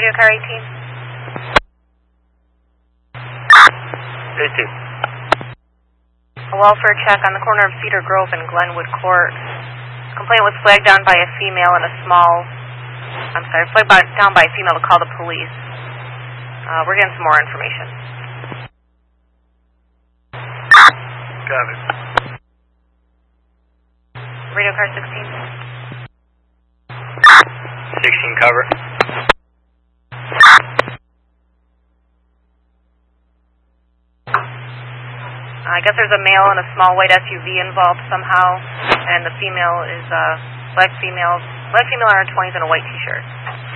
Radio car 18. 18. A welfare check on the corner of Cedar Grove and Glenwood Court. Complaint was flagged down by a female in a flagged down by a female to call the police. We're getting some more information. Got it. Radio car 16. 16 cover. I guess there's a male and a small white SUV involved somehow, and the female is black female in her 20s in a white t-shirt.